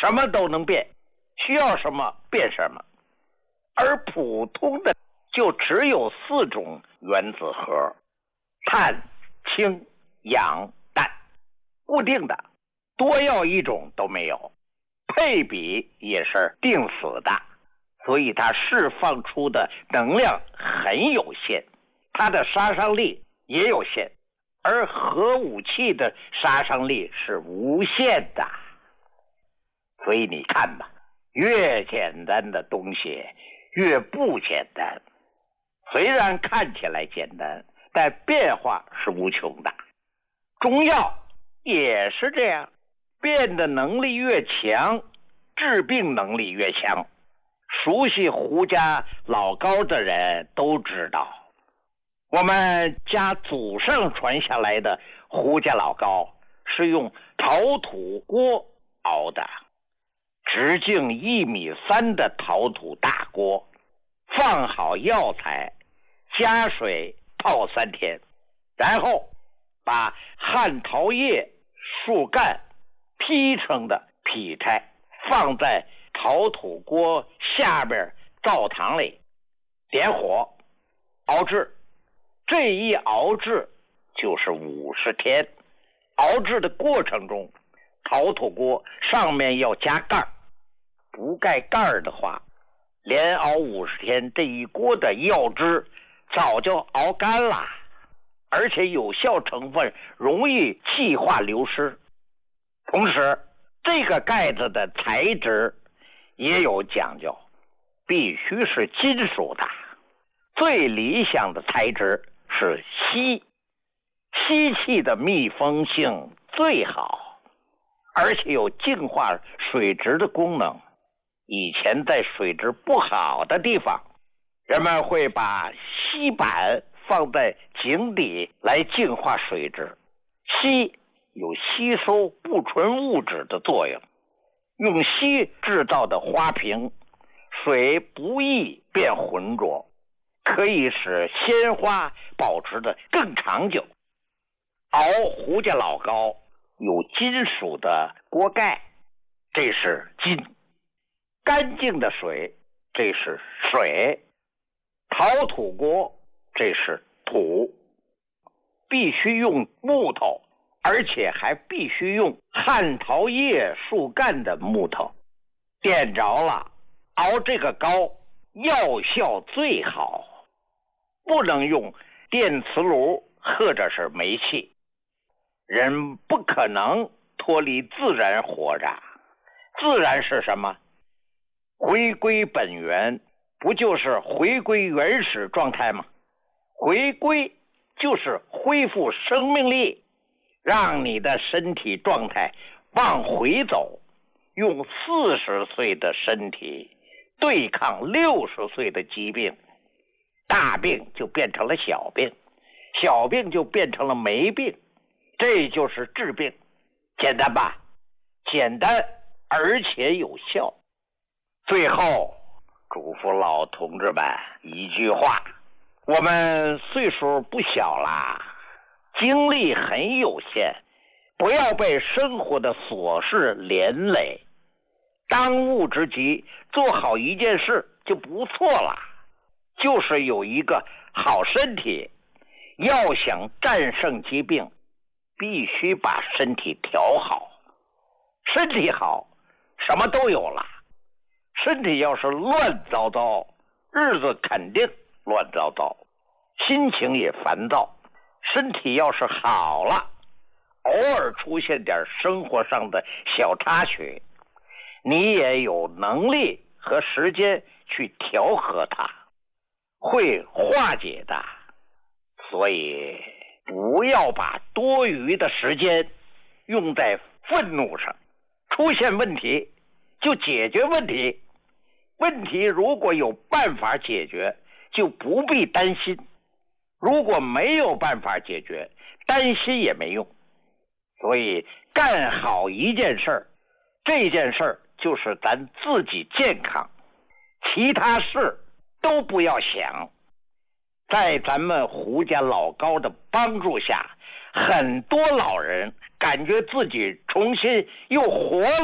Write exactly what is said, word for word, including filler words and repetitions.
什么都能变，需要什么变什么。而普通的就只有四种原子核：碳、氢、氧、氮，固定的，多要一种都没有。配比也是定死的，所以它释放出的能量很有限，它的杀伤力也有限，而核武器的杀伤力是无限的。所以你看吧，越简单的东西越不简单，虽然看起来简单，但变化是无穷的。中药也是这样，变的能力越强，治病能力越强。熟悉胡家老高的人都知道，我们家祖上传下来的胡家老高是用陶土锅熬的，直径一米三的陶土大锅，放好药材，加水泡三天，然后把旱桃叶、树干劈成的劈柴放在陶土锅下边灶堂里，点火熬制。这一熬制就是五十天。熬制的过程中，陶土锅上面要加盖，不盖盖的话，连熬五十天，这一锅的药汁早就熬干了，而且有效成分容易气化流失。同时，这个盖子的材质也有讲究，必须是金属的，最理想的材质是锡，锡器的密封性最好，而且有净化水质的功能。以前在水质不好的地方，人们会把锡板放在井底来净化水质。锡有吸收不纯物质的作用，用锡制造的花瓶，水不易变浑浊，可以使鲜花保持得更长久。熬胡家老高有金属的锅盖，这是金；干净的水，这是水；陶土锅，这是土。必须用木头，而且还必须用旱桃叶树干的木头。点着了，熬这个膏药效最好，不能用电磁炉或者是煤气。人不可能脱离自然活着，自然是什么？回归本源，不就是回归原始状态吗？回归就是恢复生命力，让你的身体状态往回走，用四十岁的身体对抗六十岁的疾病，大病就变成了小病，小病就变成了没病，这就是治病。简单吧？简单而且有效。最后嘱咐老同志们一句话，我们岁数不小啦，精力很有限，不要被生活的琐事连累。当务之急，做好一件事就不错了，就是有一个好身体。要想战胜疾病，必须把身体调好。身体好，什么都有了。身体要是乱糟糟，日子肯定乱糟糟，心情也烦躁。身体要是好了，偶尔出现点生活上的小插曲，你也有能力和时间去调和它，会化解的。所以不要把多余的时间用在愤怒上，出现问题就解决问题，问题如果有办法解决，就不必担心；如果没有办法解决，担心也没用。所以干好一件事儿，这件事儿就是咱自己健康，其他事都不要想。在咱们胡家老高的帮助下，很多老人感觉自己重新又活了。